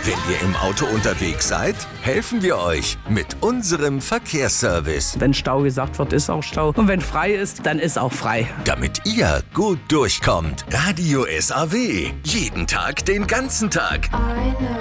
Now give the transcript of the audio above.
Wenn ihr im Auto unterwegs seid, helfen wir euch mit unserem Verkehrsservice. Wenn Stau gesagt wird, ist auch Stau. Und wenn frei ist, dann ist auch frei. Damit ihr gut durchkommt. Radio SAW. Jeden Tag, den ganzen Tag.